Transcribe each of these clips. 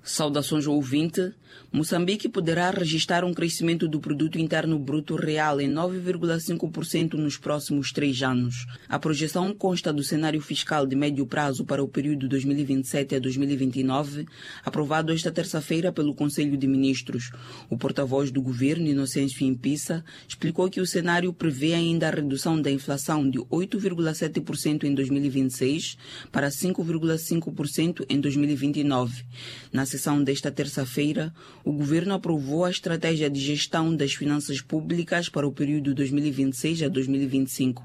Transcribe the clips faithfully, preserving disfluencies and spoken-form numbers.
Saudações ao ouvinte. Moçambique poderá registrar um crescimento do produto interno bruto real em nove vírgula cinco por cento nos próximos três anos. A projeção consta do cenário fiscal de médio prazo para o período dois mil e vinte e sete a dois mil e vinte e nove, aprovado esta terça-feira pelo Conselho de Ministros. O porta-voz do governo, Inocêncio Impissa, explicou que o cenário prevê ainda a redução da inflação de oito vírgula sete por cento em dois mil e vinte e seis para cinco vírgula cinco por cento em dois mil e vinte e nove. Na sessão desta terça-feira, o governo aprovou a estratégia de gestão das finanças públicas para o período dois mil e vinte e seis a dois mil e vinte e cinco.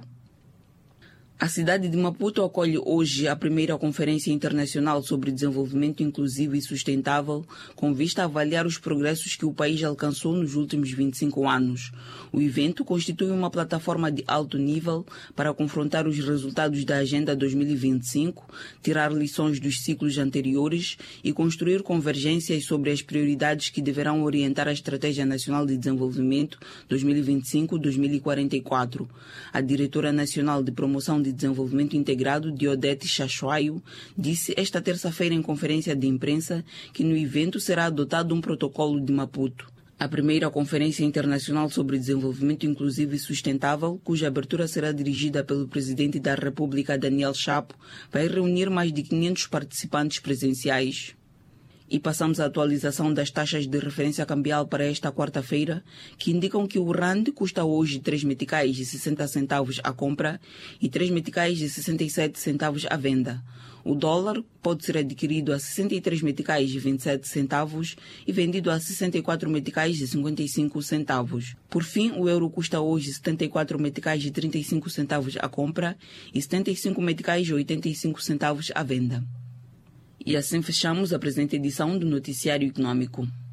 A cidade de Maputo acolhe hoje a primeira Conferência Internacional sobre Desenvolvimento Inclusivo e Sustentável, com vista a avaliar os progressos que o país alcançou nos últimos vinte e cinco anos. O evento constitui uma plataforma de alto nível para confrontar os resultados da Agenda dois mil e vinte e cinco, tirar lições dos ciclos anteriores e construir convergências sobre as prioridades que deverão orientar a Estratégia Nacional de Desenvolvimento dois mil e vinte e cinco a dois mil e quarenta e quatro. A diretora nacional de Promoção de Desenvolvimento Integrado, Diodete Chachoaio, disse esta terça-feira em conferência de imprensa que no evento será adotado um protocolo de Maputo. A primeira Conferência Internacional sobre Desenvolvimento Inclusivo e Sustentável, cuja abertura será dirigida pelo Presidente da República, Daniel Chapo, vai reunir mais de quinhentos participantes presenciais. E passamos à atualização das taxas de referência cambial para esta quarta-feira, que indicam que o rand custa hoje três meticais e sessenta centavos à compra e três meticais e sessenta e sete centavos à venda. O dólar pode ser adquirido a sessenta e três meticais e vinte e sete centavos e vendido a sessenta e quatro meticais e cinquenta e cinco centavos. Por fim, o euro custa hoje setenta e quatro meticais e trinta e cinco centavos à compra e setenta e cinco meticais e oitenta e cinco centavos à venda. E assim fechamos a presente edição do Noticiário Econômico.